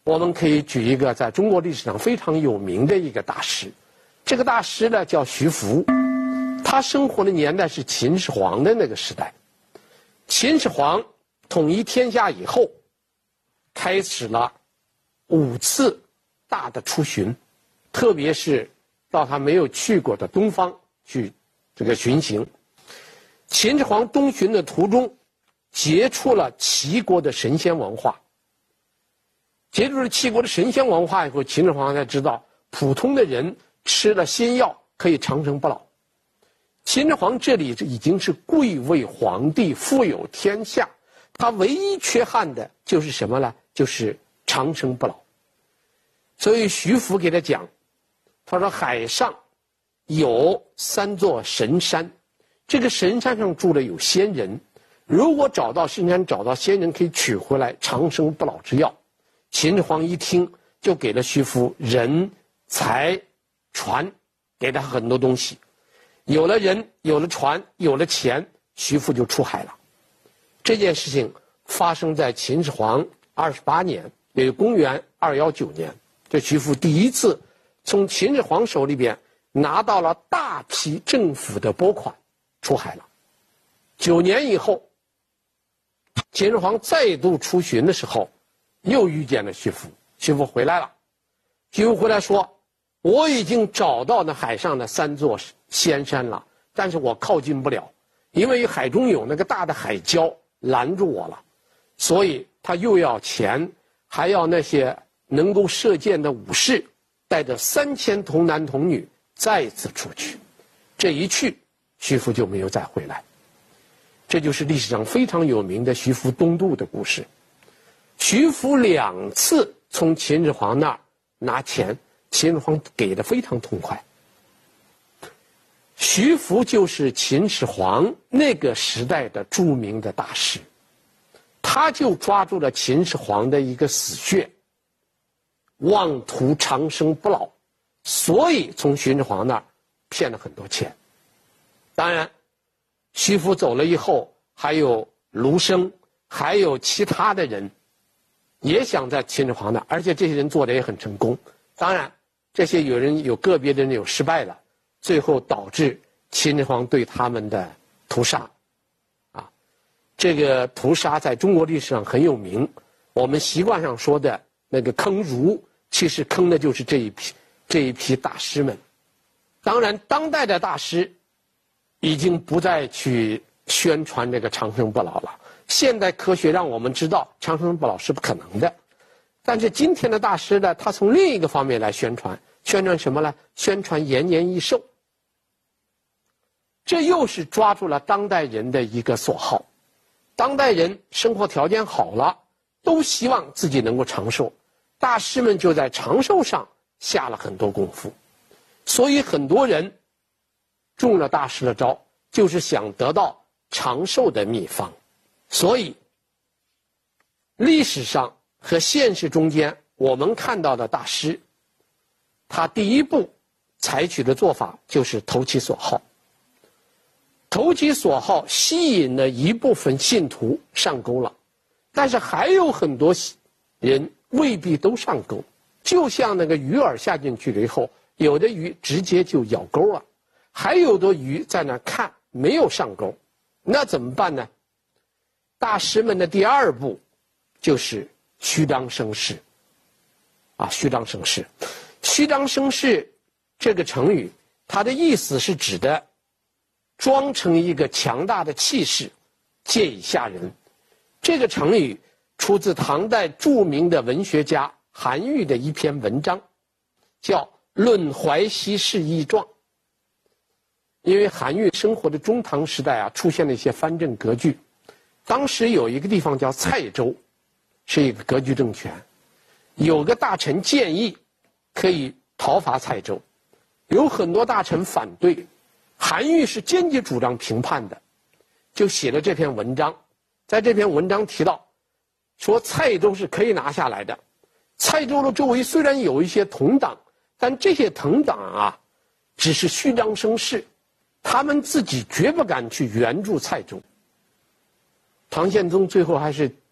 我们可以举一个在中国历史上非常有名的一个大师，这个大师呢叫徐福，他生活的年代是秦始皇的那个时代。秦始皇统一天下以后，开始了5次大的出巡，特别是到他没有去过的东方去这个巡行。秦始皇东巡的途中，接触了齐国的神仙文化。接触了齐国的神仙文化以后，秦始皇才知道普通的人吃了仙药可以长生不老。秦始皇这里已经是贵为皇帝，富有天下，他唯一缺憾的就是什么呢？就是长生不老。所以徐福给他讲，他说海上有3座神山，这个神山上住的有仙人，如果找到神山找到仙人，可以取回来长生不老之药。秦始皇一听，就给了徐福人、财、船，给他很多东西。有了人，有了船，有了钱，徐福就出海了。这件事情发生在秦始皇28年，也就公元219年。这徐福第一次从秦始皇手里边拿到了大批政府的拨款，出海了。9年以后，秦始皇再度出巡的时候，又遇见了徐福。徐福回来了，徐福回来说，我已经找到那海上的3座仙山了，但是我靠近不了，因为海中有那个大的海礁拦住我了。所以他又要钱，还要那些能够射箭的武士，带着3000童男童女再次出去。这一去，徐福就没有再回来。这就是历史上非常有名的徐福东渡的故事。徐福2次从秦始皇那儿拿钱，秦始皇给的非常痛快。徐福就是秦始皇那个时代的著名的大师，他就抓住了秦始皇的一个死穴，妄图长生不老，所以从秦始皇那儿骗了很多钱。当然，徐福走了以后，还有卢生，还有其他的人也想在秦始皇那儿，而且这些人做的也很成功。当然，这些有个别的人有失败了，最后导致秦始皇对他们的屠杀。这个屠杀在中国历史上很有名，我们习惯上说的那个坑儒，其实坑的就是这一批大师们。当然，当代的大师已经不再去宣传这个长生不老了。现代科学让我们知道长生不老是不可能的，但是今天的大师呢，他从另一个方面来宣传什么呢？宣传延年益寿。这又是抓住了当代人的一个所好。当代人生活条件好了，都希望自己能够长寿，大师们就在长寿上下了很多功夫。所以很多人中了大师的招，就是想得到长寿的秘方。所以历史上和现实中间我们看到的大师，他第一步采取的做法就是投其所好。投其所好吸引了一部分信徒上钩了，但是还有很多人未必都上钩。就像那个鱼饵下进去了以后，有的鱼直接就咬钩了，还有的鱼在那看没有上钩，那怎么办呢？大师们的第2步就是虚张声势。虚张声势。虚张声势这个成语，它的意思是指的装成一个强大的气势，借以吓人。这个成语出自唐代著名的文学家韩愈的一篇文章，叫《论淮西事义状》。因为韩愈生活的中唐时代出现了一些藩镇割据，当时有一个地方叫蔡州，是一个割据政权，有个大臣建议可以讨伐蔡州，有很多大臣反对，韩愈是坚决主张平叛的，就写了这篇文章。在这篇文章提到，说蔡州是可以拿下来的。蔡州的周围虽然有一些同党，但这些同党只是虚张声势，他们自己绝不敢去援助蔡州。唐宪宗最后还是